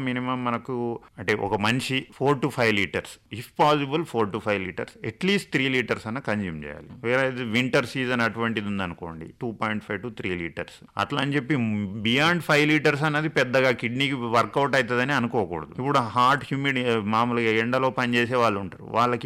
Minimum మనకు అంటే ఒక మనిషి 4 to 5 litres, if possible 4 to 5 litres, at least 3 litres అన్న కన్జ్యూమ్ చేయాలి. వేరే వింటర్ సీజన్ అటువంటిది ఉందనుకోండి 2.5 to 3 లీటర్స్. అట్లా అని చెప్పి బియాండ్ 5 లీటర్స్ అన్నది పెద్దగా కిడ్నీకి వర్కౌట్ అవుతుందని అనుకోకూడదు. ఇప్పుడు హాట్ హ్యూమిడ్ మామూలుగా ఎండలో పనిచేసే వాళ్ళు ఉంటారు, వాళ్ళకి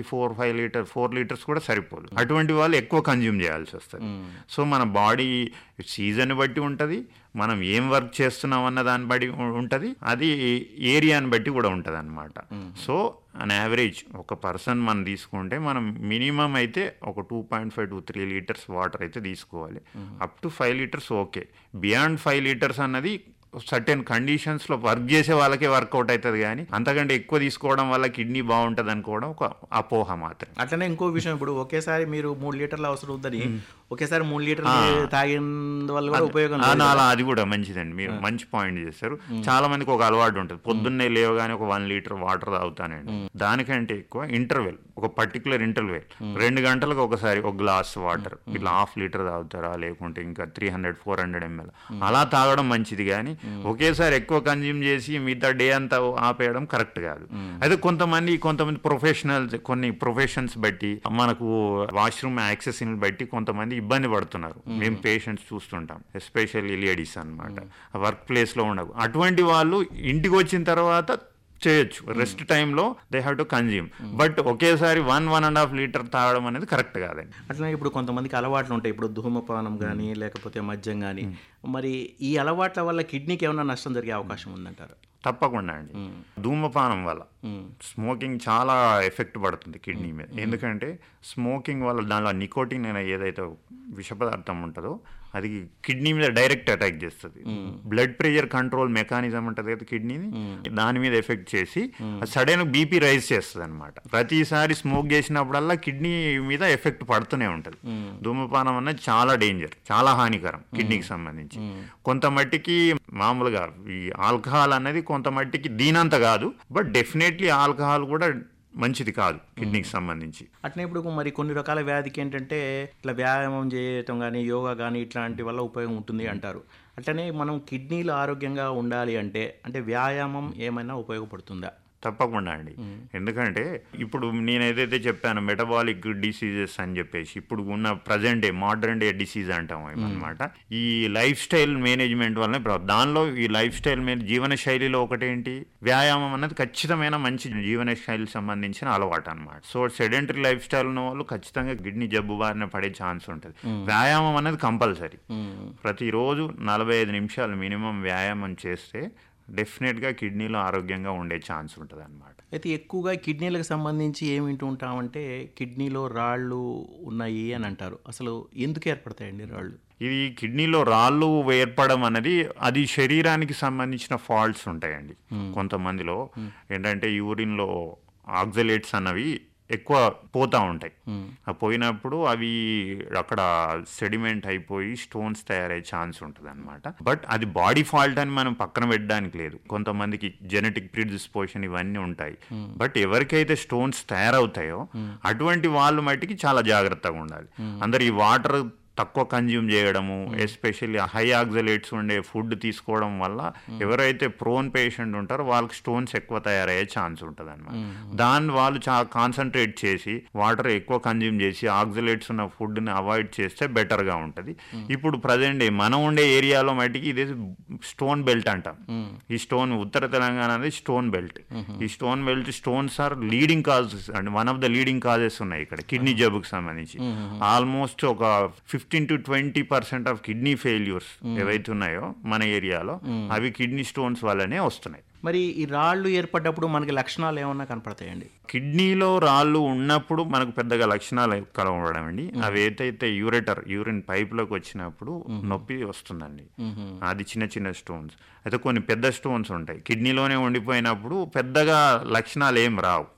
4 లీటర్స్ కూడా సరిపోదు. అటువంటి వాళ్ళు ఎక్కువ కన్జ్యూమ్ చేయాల్సి వస్తుంది. సో మన బాడీ సీజన్ బట్టి ఉంటుంది, మనం ఏం వర్క్ చేస్తున్నాం అన్న దాన్ని బట్టి ఉంటుంది, అది ఏరియాని బట్టి కూడా ఉంటుంది అనమాట. సో అన్ యావరేజ్ ఒక పర్సన్ మనం తీసుకుంటే మనం మినిమం అయితే ఒక 2.5 to 3 లీటర్స్ వాటర్ అయితే తీసుకోవాలి. Up to 5 litres okay. Beyond 5 litres అన్నది సర్టెన్ కండిషన్స్లో వర్క్ చేసే వాళ్ళకే వర్కౌట్ అవుతుంది, కానీ అంతకంటే ఎక్కువ తీసుకోవడం వల్ల కిడ్నీ బాగుంటుంది అనుకోవడం ఒక అపోహ మాత్రం. అట్లనే ఇంకో విషయం, ఇప్పుడు ఒకేసారి మీరు 3 లీటర్లు అవసరం ఉందని ఒకేసారి 3 లీటర్లు తాగిన వల్ల కూడా ఉపయోగం అలా అది కూడా మంచిదండి. మీరు మంచి పాయింట్ చేస్తారు. చాలా మందికి ఒక అలవాటు ఉంటుంది, పొద్దున్నే లేవగానే ఒక 1 లీటర్ వాటర్ తాగుతానండి. దానికంటే ఎక్కువ ఇంటర్వెల్, ఒక పర్టికులర్ ఇంటర్వెల్ 2 గంటలకు ఒకసారి ఒక గ్లాస్ వాటర్, ఇట్లా 1/2 లీటర్ తాగుతారా, లేకుంటే ఇంకా 300-400 ml అలా తాగడం మంచిది. కానీ ఒకేసారి ఎక్కువ కన్జ్యూమ్ చేసి మిగతా డే అంతా ఆపేయడం కరెక్ట్ కాదు. అయితే కొంతమంది ప్రొఫెషనల్స్, కొన్ని ప్రొఫెషన్స్ బట్టి మనకు వాష్రూమ్ యాక్సెస్ బట్టి కొంతమంది ఇబ్బంది పడుతున్నారు. మేము పేషెంట్స్ చూస్తుంటాం, ఎస్పెషల్లీ లేడీస్ అనమాట, వర్క్ ప్లేస్లో ఉండవు. అటువంటి వాళ్ళు ఇంటికి వచ్చిన తర్వాత చేయొచ్చు, రెస్ట్ టైంలో they have to consume. But ఒకేసారి 1.5 లీటర్ తాగడం అనేది కరెక్ట్ కాదండి. అట్లా ఇప్పుడు కొంతమందికి అలవాట్లు ఉంటాయి, ఇప్పుడు ధూమపానం కానీ లేకపోతే మద్యం కానీ. మరి ఈ అలవాట్ల వల్ల కిడ్నీకి ఏమైనా నష్టం జరిగే అవకాశం ఉందంటారు? తప్పకుండా అండి. ధూమపానం వల్ల స్మోకింగ్ చాలా ఎఫెక్ట్ పడుతుంది కిడ్నీ మీద. ఎందుకంటే స్మోకింగ్ వల్ల దానిలో నికోటిన్ అనే ఏదైతే విష పదార్థం ఉంటుందో అది కిడ్నీ మీద డైరెక్ట్ అటాక్ చేస్తుంది. బ్లడ్ ప్రెషర్ కంట్రోల్ మెకానిజం ఉంటుంది కదా కిడ్నీని, దాని మీద ఎఫెక్ట్ చేసి సడన్ బీపీ రైజ్ చేస్తుంది అనమాట. ప్రతిసారి స్మోక్ చేసినప్పుడల్లా కిడ్నీ మీద ఎఫెక్ట్ పడుతూనే ఉంటుంది. ధూమపానం అన్నది చాలా డేంజర్, చాలా హానికరం కిడ్నీకి సంబంధించి. కొంత మట్టికి మామూలుగా ఈ ఆల్కహాల్ అనేది కొంత మట్టికి దీనంత కాదు, బట్ డెఫినెట్లీ ఆల్కహాల్ కూడా మంచిది కాదు కిడ్నీకి సంబంధించి. అట్నే ఇప్పుడు మరి కొన్ని రకాల వ్యాధికి ఏంటంటే ఇట్లా వ్యాయామం చేయటం కానీ యోగా కానీ ఇట్లాంటి వల్ల ఉపయోగం ఉంటుంది అంటారు. అట్లనే మనం కిడ్నీలు ఆరోగ్యంగా ఉండాలి అంటే వ్యాయామం ఏమైనా ఉపయోగపడుతుందా? తప్పకుండా అండి. ఎందుకంటే ఇప్పుడు నేను ఏదైతే చెప్పాను మెటబాలిక్ డిసీజెస్ అని చెప్పేసి, ఇప్పుడు ఉన్న present day modern day disease అంటాం అనమాట. ఈ లైఫ్ స్టైల్ మేనేజ్మెంట్ వల్ల దానిలో ఈ లైఫ్ స్టైల్ జీవన శైలిలో ఒకటేంటి, వ్యాయామం అన్నది ఖచ్చితమైన మంచి జీవన శైలికి సంబంధించిన అలవాటు అనమాట. సో సెడెంటరీ లైఫ్ స్టైల్ ఉన్న వాళ్ళు ఖచ్చితంగా కిడ్నీ జబ్బు బారిన పడే ఛాన్స్ ఉంటుంది. వ్యాయామం అనేది కంపల్సరీ. ప్రతిరోజు 45 నిమిషాలు మినిమం వ్యాయామం చేస్తే డెఫినెట్గా కిడ్నీలో ఆరోగ్యంగా ఉండే ఛాన్స్ ఉంటుంది అనమాట. అయితే ఎక్కువగా కిడ్నీలకు సంబంధించి ఏమి వింటూ ఉంటామంటే కిడ్నీలో రాళ్ళు ఉన్నాయి అని అంటారు. అసలు ఎందుకు ఏర్పడతాయండి రాళ్ళు? ఇది కిడ్నీలో రాళ్ళు ఏర్పడడం అనేది అది శరీరానికి సంబంధించిన ఫాల్ట్స్ ఉంటాయండి. కొంతమందిలో ఏంటంటే యూరిన్లో ఆక్సలేట్స్ అన్నవి ఎక్కువ పోతూ ఉంటాయి. పోయినప్పుడు అవి అక్కడ సెడిమెంట్ అయిపోయి స్టోన్స్ తయారయ్యే ఛాన్స్ ఉంటుంది అనమాట. బట్ అది బాడీ ఫాల్ట్ అని మనం పక్కన పెట్టడానికి లేదు. కొంతమందికి జెనెటిక్ ప్రిడిస్పోజిషన్ ఇవన్నీ ఉంటాయి. బట్ ఎవరికైతే స్టోన్స్ తయారవుతాయో అటువంటి వాళ్ళు మట్టికి చాలా జాగ్రత్తగా ఉండాలి. అందరు ఈ వాటర్ తక్కువ కన్జ్యూమ్ చేయడము, ఎస్పెషల్లీ హై ఆక్సలేట్స్ ఉండే ఫుడ్ తీసుకోవడం వల్ల ఎవరైతే ప్రోన్ పేషెంట్ ఉంటారో వాళ్ళకి స్టోన్స్ ఎక్కువ తయారయ్యే ఛాన్స్ ఉంటుంది అనమాట. దాన్ని వాళ్ళు చాలా కాన్సన్ట్రేట్ చేసి వాటర్ ఎక్కువ కన్జ్యూమ్ చేసి ఆక్సలేట్స్ ఉన్న ఫుడ్ని అవాయిడ్ చేస్తే బెటర్గా ఉంటుంది. ఇప్పుడు ప్రజెంట్ డే మనం ఉండే ఏరియాలో మట్టికి ఇది స్టోన్ బెల్ట్ అంటాం. ఈ స్టోన్ ఉత్తర తెలంగాణ అనేది స్టోన్ బెల్ట్. ఈ stone belt stones are leading causes and one of the leading causes ఉన్నాయి ఇక్కడ కిడ్నీ జబ్బుకి సంబంధించి. ఆల్మోస్ట్ ఒక 15 to 20% ఆఫ్ కిడ్నీ ఫెయిల్యూర్స్ ఏవైతే ఉన్నాయో మన ఏరియాలో అవి కిడ్నీ స్టోన్స్ వల్లనే వస్తున్నాయి. మరి ఈ రాళ్ళు ఏర్పడ్డప్పుడు మనకి లక్షణాలు ఏమన్నా కనపడతాయండి? కిడ్నీలో రాళ్ళు ఉన్నప్పుడు మనకు పెద్దగా లక్షణాలు కనబడడం అండి. అవి ఏదైతే యూరిన్ పైప్లోకి వచ్చినప్పుడు నొప్పి వస్తుందండి. అది చిన్న చిన్న స్టోన్స్. అయితే కొన్ని పెద్ద స్టోన్స్ ఉంటాయి కిడ్నీలోనే ఉండిపోయినప్పుడు పెద్దగా లక్షణాలు ఏం రావు.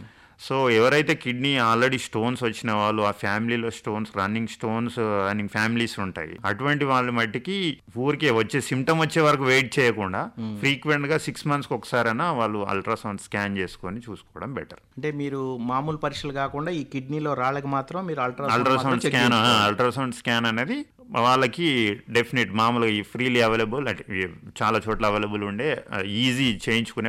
సో ఎవరైతే కిడ్నీ ఆల్రెడీ స్టోన్స్ వచ్చిన వాళ్ళు, ఆ ఫ్యామిలీలో stones running stones running families ఉంటాయి, అటువంటి వాళ్ళ మట్టికి ఊరికే వచ్చే సిమ్టమ్ వచ్చే వరకు వెయిట్ చేయకుండా ఫ్రీక్వెంట్గా 6 monthsకి ఒకసారైనా వాళ్ళు అల్ట్రాసౌండ్ స్కాన్ చేసుకొని చూసుకోవడం బెటర్. అంటే మీరు మామూలు పరీక్షలు కాకుండా ఈ కిడ్నీలో రాళ్ళకి మాత్రం మీరు అల్ట్రాసౌండ్ స్కాన్ అనేది వాళ్ళకి డెఫినెట్ మామూలుగా ఈ ఫ్రీలీ అవైలబుల్ అంటే చాలా చోట్ల అవైలబుల్ ఉండే ఈజీ చేయించుకునే